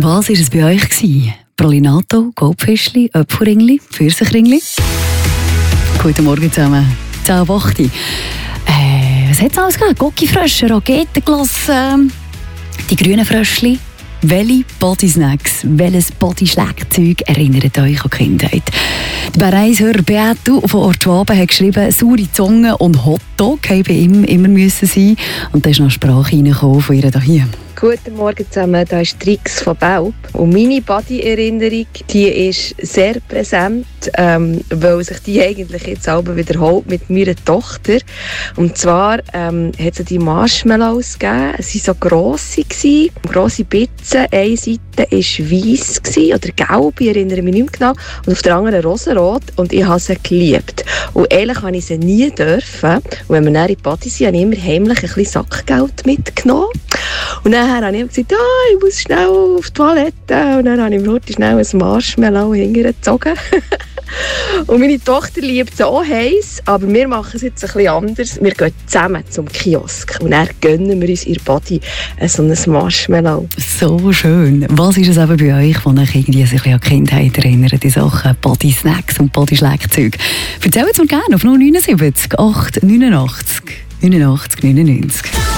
Was war es bei euch? Pralinato, Goldfischli, Apfelringli, Pfirsichringli? Guten Morgen zusammen. 10:08. Was hat es alles gegeben? Gocki-Frösche, Raketenglasse, die grünen Fröschli. Welche Bodysnacks, welches Bodyschlägzeug erinnert euch an die Kindheit? Der Bereishörer Beatu von Ortschwaben hat geschrieben, saure Zunge und Hotdog haben bei ihm immer müssen sein. Und da ist noch Sprache reingekommen von ihr hier. Guten Morgen zusammen, da ist Trix von Belp. Und meine Body-Erinnerung, die ist sehr präsent, weil sich die eigentlich jetzt auch wiederholt mit meiner Tochter. Und zwar hat es die Marshmallows gegeben, sie waren so grosse Bitzen. Eine Seite war weiss oder gelb, ich erinnere mich nicht mehr genau, und auf der anderen rosarot. Und ich habe sie geliebt. Und ehrlich habe ich sie nie dürfen. Und wenn wir dann in die Party sind, habe ich immer heimlich ein bisschen Sackgeld mitgenommen. Und dann habe ich gesagt, ich muss schnell auf die Toilette. Und dann habe ich mir heute schnell ein Marshmallow hintergezogen. Und meine Tochter liebt es auch heiß, aber wir machen es jetzt ein bisschen anders. Wir gehen zusammen zum Kiosk und dann gönnen wir uns ihr Body so ein Marshmallow. So schön. Was ist es eben bei euch, was euch irgendwie sich an die Kindheit erinnert, die Sachen Body-Snacks und Body-Schlägzeug? Erzählt es mir gerne auf 079 8 89 99.